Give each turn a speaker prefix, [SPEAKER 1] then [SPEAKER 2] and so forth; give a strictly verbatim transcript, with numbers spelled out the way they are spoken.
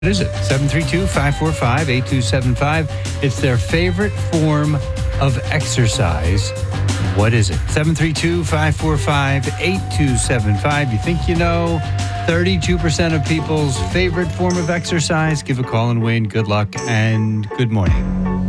[SPEAKER 1] What is it? seven three two, five four five, eight two seven five. It's their favorite form of exercise. What is it? seven three two, five four five, eight two seven five. You think you know thirty-two percent of people's favorite form of exercise? Give a call and win. Good luck and good morning.